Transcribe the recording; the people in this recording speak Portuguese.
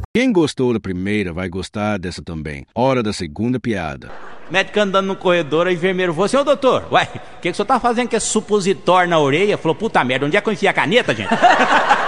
Quem gostou da primeira vai gostar dessa também. Hora da segunda piada. Médico andando no corredor, o enfermeiro falou assim: ô doutor, ué, o que o senhor tá fazendo com esse supositório na orelha? Falou: puta merda, onde é que eu enfio a caneta, gente?